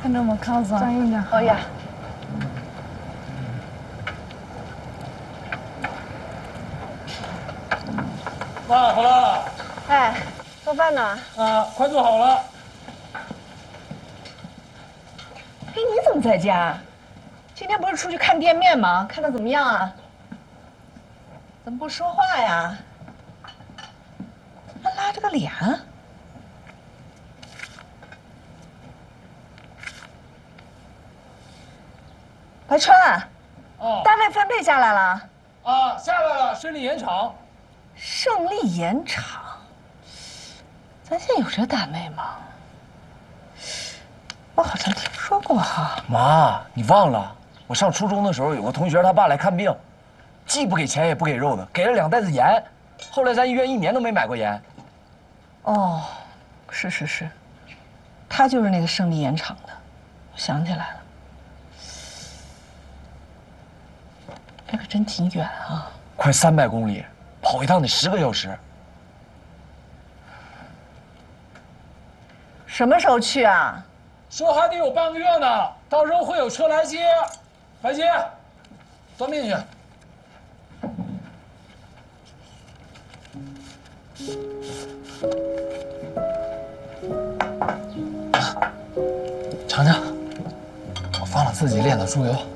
看着我靠着，张用点。 哦呀。 妈，好了。 哎，做饭呢？ 啊，快做好了。 哎，你怎么在家？今天不是出去看店面吗？看的怎么样啊？怎么不说话呀？还拉着个脸啊？白川， 哦， 单位分配下来了。 啊，下来了，顺利延长。 胜利盐场，咱现在有这单位吗？我好像听说过哈。 妈，你忘了？我上初中的时候，有个同学他爸来看病，既不给钱也不给肉的，给了2袋子盐。后来咱医院1年都没买过盐。 哦，是，他就是那个胜利盐场的，我想起来了。这可真挺远啊， 快300公里，跑一趟得10个小时。 什么时候去啊？ 说还得有半个月呢，到时候会有车来接。白接，钻病去。 尝尝，我放了自己炼的猪油。